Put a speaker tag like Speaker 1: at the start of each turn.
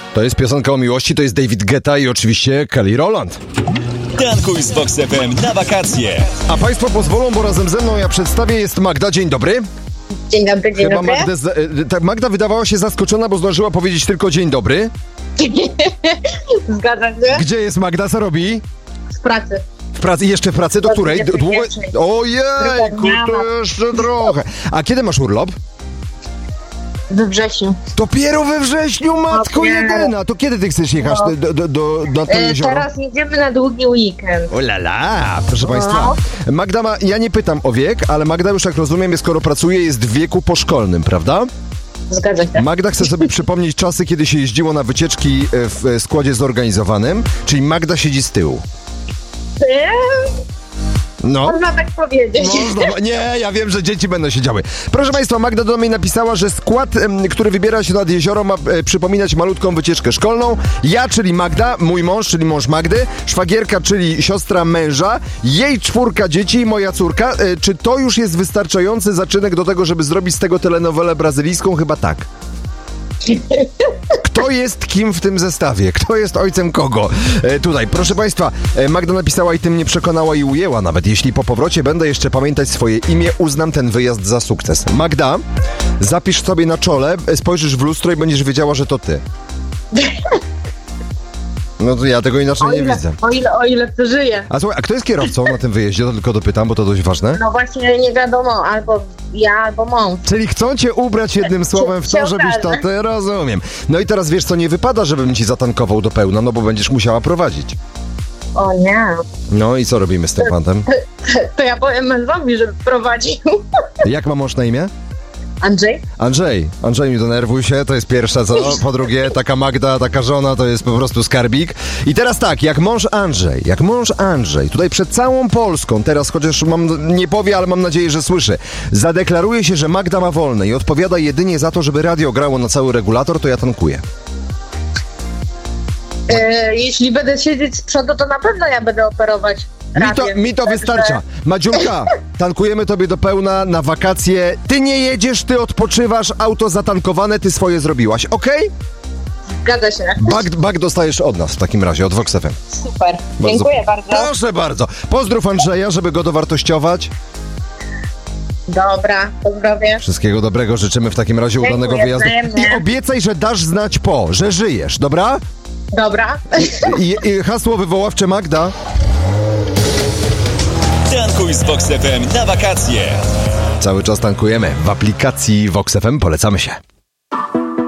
Speaker 1: To jest piosenka o miłości, to jest David Guetta i oczywiście Kelly Rowland.
Speaker 2: Tankuj z Vox FM na wakacje.
Speaker 1: A Państwo pozwolą, bo razem ze mną ja przedstawię, jest Magda. Dzień dobry.
Speaker 3: Dzień dobry, dzień dobry.
Speaker 1: Magda wydawała się zaskoczona, bo zdążyła powiedzieć tylko dzień dobry.
Speaker 3: Zgadzam się.
Speaker 1: Gdzie jest Magda? Co robi?
Speaker 3: Z pracy.
Speaker 1: W pracy, jeszcze w pracy? Do której? Długo? Ojejku, to jeszcze trochę. A kiedy masz urlop?
Speaker 3: We wrześniu.
Speaker 1: Dopiero we wrześniu, matko jedyna. To kiedy ty chcesz jechać na to jezioro?
Speaker 3: Teraz jedziemy na długi weekend.
Speaker 1: O la la, proszę Państwa. Magda ja nie pytam o wiek, ale Magda już, jak rozumiem, skoro pracuje, jest w wieku poszkolnym, prawda?
Speaker 3: Zgadza się.
Speaker 1: Magda chce sobie przypomnieć czasy, kiedy się jeździło na wycieczki w składzie zorganizowanym, czyli Magda siedzi z tyłu. No.
Speaker 3: Można tak powiedzieć.
Speaker 1: Nie, ja wiem, że dzieci będą siedziały. Proszę Państwa, Magda do mnie napisała, że skład, który wybiera się nad jezioro, ma przypominać malutką wycieczkę szkolną. Ja, czyli Magda, mój mąż, czyli mąż Magdy, szwagierka, czyli siostra męża, jej 4 dzieci i moja córka. Czy to już jest wystarczający zaczynek do tego, żeby zrobić z tego telenowelę brazylijską? Chyba tak. Kto jest kim w tym zestawie? Kto jest ojcem kogo? Tutaj, proszę Państwa, Magda napisała i tym mnie przekonała i ujęła nawet. Jeśli po powrocie będę jeszcze pamiętać swoje imię, uznam ten wyjazd za sukces. Magda, zapisz sobie na czole, spojrzysz w lustro i będziesz wiedziała, że to ty. No to ja tego inaczej nie widzę.
Speaker 3: O ile przeżyję.
Speaker 1: A słuchaj, a kto jest kierowcą na tym wyjeździe? To tylko dopytam, bo to dość ważne.
Speaker 3: No właśnie nie wiadomo, albo ja, albo mąż.
Speaker 1: Czyli chcą cię ubrać jednym słowem w to, żebyś to ty, rozumiem. No i teraz wiesz co, nie wypada, żebym ci zatankował do pełna, no bo będziesz musiała prowadzić.
Speaker 3: O nie.
Speaker 1: No i co robimy z tym panem?
Speaker 3: To ja powiem mężowi, żeby prowadził.
Speaker 1: Jak ma mąż na imię?
Speaker 3: Andrzej,
Speaker 1: nie denerwuj się, to jest pierwsza, co? Po drugie, taka Magda, taka żona, to jest po prostu skarbik. I teraz tak, jak mąż Andrzej, tutaj przed całą Polską, teraz chociaż nie powie, ale mam nadzieję, że słyszy, zadeklaruje się, że Magda ma wolne i odpowiada jedynie za to, żeby radio grało na cały regulator, to ja tankuję.
Speaker 3: Jeśli będę siedzieć z przodu, to na pewno ja będę operować.
Speaker 1: Mi to wystarcza. Madziulka, tankujemy tobie do pełna na wakacje. Ty nie jedziesz, ty odpoczywasz, auto zatankowane, ty swoje zrobiłaś, okej?
Speaker 3: Zgadza się.
Speaker 1: Bag dostajesz od nas w takim razie, od Vox FM.
Speaker 3: Super, dziękuję bardzo.
Speaker 1: Proszę bardzo. Pozdrów Andrzeja, żeby go dowartościować.
Speaker 3: Dobra, pozdrowię.
Speaker 1: Wszystkiego dobrego życzymy w takim razie, udanego wyjazdu.
Speaker 3: Wzajemnie.
Speaker 1: I obiecaj, że dasz znać że żyjesz, dobra?
Speaker 3: Dobra.
Speaker 1: I hasło wywoławcze Magda.
Speaker 2: Tankuj z Vox FM na wakacje.
Speaker 1: Cały czas tankujemy w aplikacji Vox FM, polecamy się.